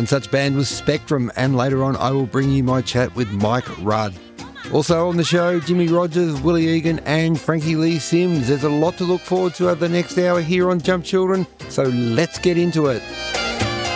such band was Spectrum, and later on I will bring you my chat with Mike Rudd. Also on the show, Jimmy Rogers, Willie Egan and Frankie Lee Sims. There's a lot to look forward to over the next hour here on Jump Children, so let's get into it.